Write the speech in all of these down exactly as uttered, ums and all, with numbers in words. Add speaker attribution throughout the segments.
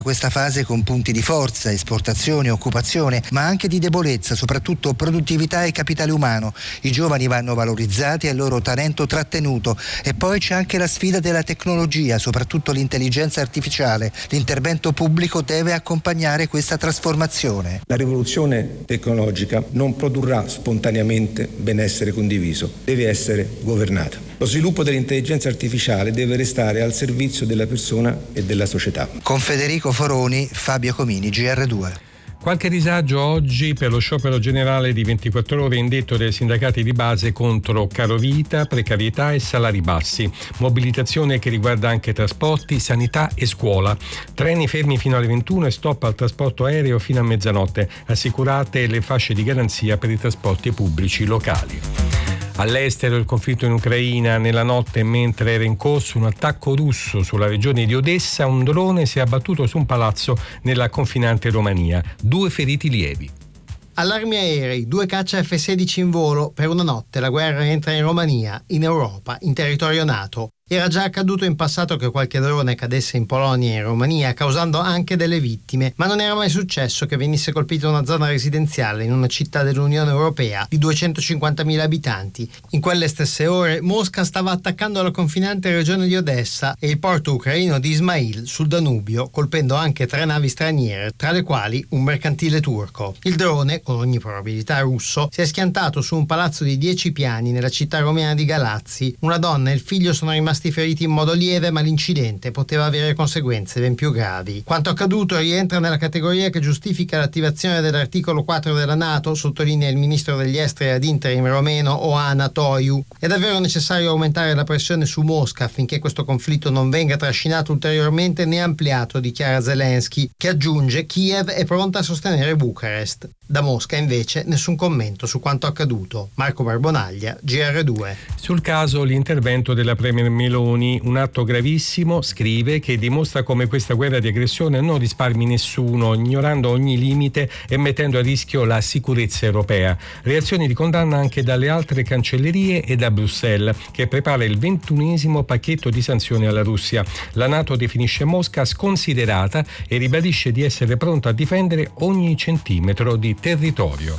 Speaker 1: Questa fase con punti di forza, esportazione, occupazione, ma anche di debolezza, soprattutto produttività e capitale umano. I giovani vanno valorizzati e il loro talento trattenuto. E poi c'è anche la sfida della tecnologia, soprattutto l'intelligenza artificiale. L'intervento pubblico deve accompagnare questa trasformazione.
Speaker 2: La rivoluzione tecnologica non produrrà spontaneamente benessere condiviso, deve essere governata. Lo sviluppo dell'intelligenza artificiale deve restare al servizio della persona e della società.
Speaker 1: Con Federico Foroni, Fabio Comini, G R due.
Speaker 3: Qualche disagio oggi per lo sciopero generale di ventiquattro ore indetto dai sindacati di base contro carovita, precarietà e salari bassi. Mobilitazione che riguarda anche trasporti, sanità e scuola. Treni fermi fino alle ventuno e stop al trasporto aereo fino a mezzanotte. Assicurate le fasce di garanzia per i trasporti pubblici locali. All'estero il conflitto in Ucraina. Nella notte, mentre era in corso un attacco russo sulla regione di Odessa, un drone si è abbattuto su un palazzo nella confinante Romania. Due feriti lievi.
Speaker 4: Allarmi aerei, due caccia F sedici in volo. Per una notte la guerra entra in Romania, in Europa, in territorio NATO. Era già accaduto in passato che qualche drone cadesse in Polonia e in Romania, causando anche delle vittime, ma non era mai successo che venisse colpita una zona residenziale in una città dell'Unione Europea di duecentocinquantamila abitanti. In quelle stesse ore Mosca stava attaccando la confinante regione di Odessa e il porto ucraino di Ismail sul Danubio, colpendo anche tre navi straniere, tra le quali un mercantile turco. Il drone, con ogni probabilità russo, si è schiantato su un palazzo di dieci piani nella città romena di Galazzi. Una donna e il figlio sono rimasti feriti in modo lieve, ma l'incidente poteva avere conseguenze ben più gravi. Quanto accaduto rientra nella categoria che giustifica l'attivazione dell'articolo quattro della NATO, sottolinea il ministro degli esteri ad interim romeno Oana Toiu. È davvero necessario aumentare la pressione su Mosca affinché questo conflitto non venga trascinato ulteriormente né ampliato, dichiara Zelensky, che aggiunge: Kiev è pronta a sostenere Bucarest. Da Mosca invece nessun commento su quanto accaduto. Marco Barbonaglia, G R due.
Speaker 3: Sul caso l'intervento della Premier Meloni, un atto gravissimo, scrive, che dimostra come questa guerra di aggressione non risparmi nessuno, ignorando ogni limite e mettendo a rischio la sicurezza europea. Reazioni di condanna anche dalle altre cancellerie e da Bruxelles, che prepara il ventunesimo pacchetto di sanzioni alla Russia. La NATO definisce Mosca sconsiderata e ribadisce di essere pronta a difendere ogni centimetro di territorio.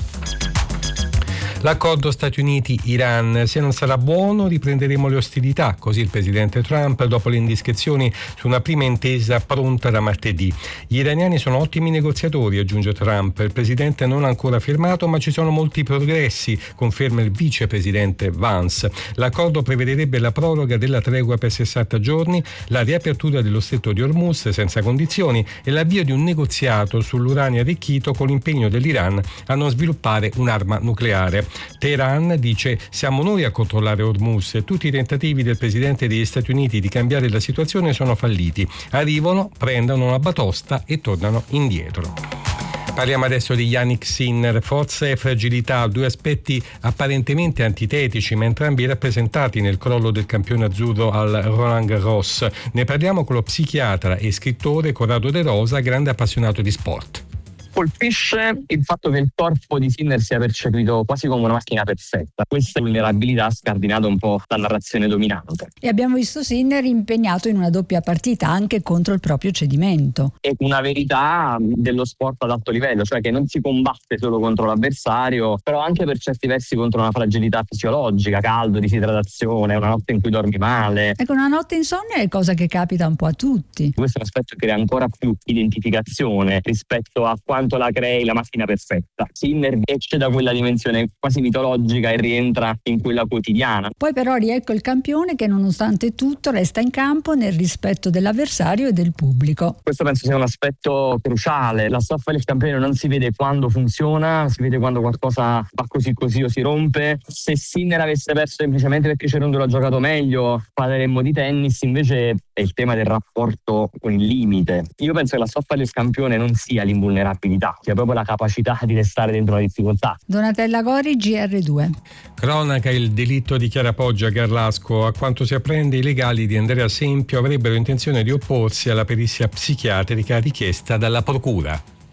Speaker 3: L'accordo Stati Uniti-Iran: se non sarà buono riprenderemo le ostilità, così il presidente Trump dopo le indiscrezioni su una prima intesa pronta da martedì. Gli iraniani sono ottimi negoziatori, aggiunge Trump. Il presidente non ha ancora firmato, ma ci sono molti progressi, conferma il vicepresidente Vance. L'accordo prevederebbe la proroga della tregua per sessanta giorni, la riapertura dello stretto di Hormuz senza condizioni e l'avvio di un negoziato sull'uranio arricchito con l'impegno dell'Iran a non sviluppare un'arma nucleare. Teheran dice: siamo noi a controllare Hormuz e tutti i tentativi del presidente degli Stati Uniti di cambiare la situazione sono falliti. Arrivano, prendono una batosta e tornano indietro. Parliamo adesso di Jannik Sinner. Forza e fragilità, due aspetti apparentemente antitetici, ma entrambi rappresentati nel crollo del campione azzurro al Roland Garros. Ne parliamo con lo psichiatra e scrittore Corrado De Rosa, grande appassionato di sport.
Speaker 5: Colpisce il fatto che il corpo di Sinner sia percepito quasi come una macchina perfetta. Questa vulnerabilità ha scardinato un po' la narrazione dominante.
Speaker 6: E abbiamo visto Sinner impegnato in una doppia partita anche contro il proprio cedimento.
Speaker 5: È una verità dello sport ad alto livello, cioè che non si combatte solo contro l'avversario, però anche per certi versi contro una fragilità fisiologica, caldo, disidratazione, una notte in cui dormi male.
Speaker 6: Ecco, una notte insonnia è cosa che capita un po' a tutti.
Speaker 5: Questo è un aspetto che crea ancora più identificazione rispetto a quanto la crei la macchina perfetta. Sinner esce da quella dimensione quasi mitologica e rientra in quella quotidiana.
Speaker 6: Poi però riecco il campione che nonostante tutto resta in campo nel rispetto dell'avversario e del pubblico.
Speaker 5: Questo penso sia un aspetto cruciale. La stoffa del campione non si vede quando funziona, si vede quando qualcosa va così così o si rompe. Se Sinner avesse perso semplicemente perché Cerundolo ha giocato meglio, parleremmo di tennis. Invece è il tema del rapporto con il limite. Io penso che la stoffa del campione non sia l'invulnerabilità, sia proprio la capacità di restare dentro la difficoltà.
Speaker 6: Donatella Gori, G R due.
Speaker 3: Cronaca: il delitto di Chiara Poggi a Garlasco. A quanto si apprende, i legali di Andrea Sempio avrebbero intenzione di opporsi alla perizia psichiatrica richiesta dalla procura.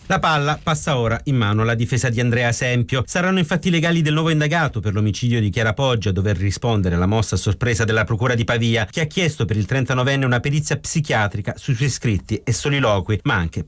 Speaker 7: La palla passa ora in mano alla difesa di Andrea Sempio. Saranno infatti i legali del nuovo indagato per l'omicidio di Chiara Poggi a dover rispondere alla mossa a sorpresa della procura di Pavia, che ha chiesto per il trentanovenne una perizia psichiatrica sui suoi scritti e soliloqui, ma anche